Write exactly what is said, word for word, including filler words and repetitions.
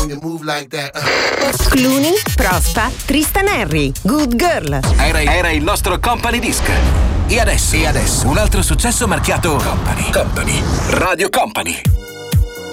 when you move like that. Clooney, Prospa, Tristan Henry, Good Girl. Era, era il nostro Company Disc. E adesso, e adesso un altro successo marchiato Company. Company. Radio Company.